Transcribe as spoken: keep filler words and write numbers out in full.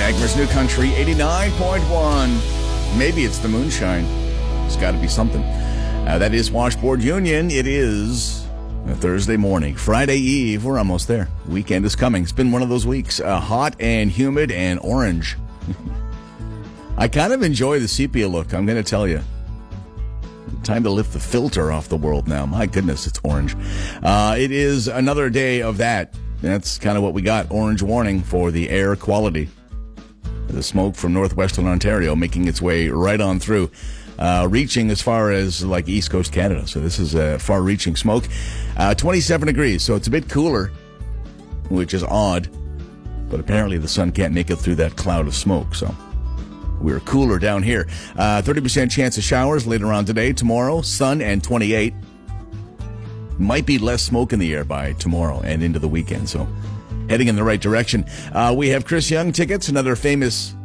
Niagara's New Country, eighty-nine point one. Maybe it's the moonshine. It's got to be something. Uh, that is Washboard Union. It is a Thursday morning. Friday Eve. We're almost there. Weekend is coming. It's been one of those weeks. Uh, hot and humid and orange. I kind of enjoy the sepia look, I'm going to tell you. Time to lift the filter off the world now. My goodness, it's orange. Uh, it is another day of that. That's kind of what we got. Orange warning for the air quality. The smoke from northwestern Ontario making its way right on through, uh, reaching as far as like East Coast Canada. So this is a far-reaching smoke. Uh, twenty-seven degrees, so it's a bit cooler, which is odd. But apparently the sun can't make it through that cloud of smoke, so we're cooler down here. Uh, thirty percent chance of showers later on today. Tomorrow, sun and twenty-eight. Might be less smoke in the air by tomorrow and into the weekend, so heading in the right direction. Uh, we have Chris Young tickets, another famous